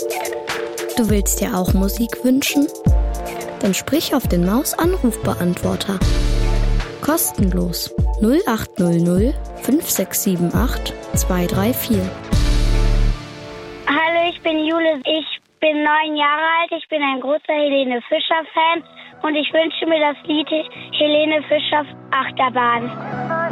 Du willst dir auch Musik wünschen? Dann sprich auf den Maus-Anrufbeantworter. Kostenlos 0800 5678 234. Hallo, ich bin Jule. Ich bin 9 Jahre alt. Ich bin ein großer Helene Fischer-Fan und ich wünsche mir das Lied Helene Fischer Achterbahn.